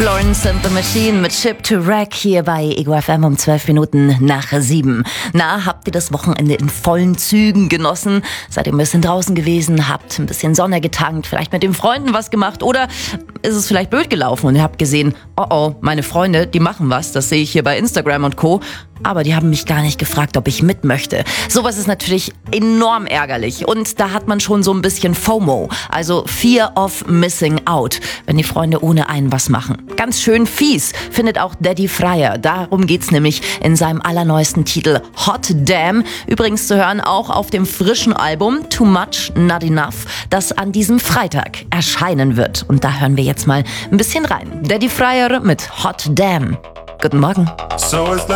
Florence and the Machine mit Ship to Wreck hier bei Ego FM um 12 Minuten nach 7. Na, habt ihr das Wochenende in vollen Zügen genossen? Seid ihr ein bisschen draußen gewesen, habt ein bisschen Sonne getankt, vielleicht mit den Freunden was gemacht oder ist es vielleicht blöd gelaufen und ihr habt gesehen, oh, meine Freunde, die machen was, das sehe ich hier bei Instagram und Co., aber die haben mich gar nicht gefragt, ob ich mit möchte. Sowas ist natürlich enorm ärgerlich und da hat man schon so ein bisschen FOMO, also Fear of Missing Out, wenn die Freunde ohne einen was machen. Ganz schön fies, findet auch Daddy Fryer. Darum geht's nämlich in seinem allerneuesten Titel Hot Damn. Übrigens zu hören auch auf dem frischen Album Too Much Not Enough, das an diesem Freitag erscheinen wird. Und da hören wir jetzt mal ein bisschen rein. Daddy Fryer mit Hot Damn. Guten Morgen.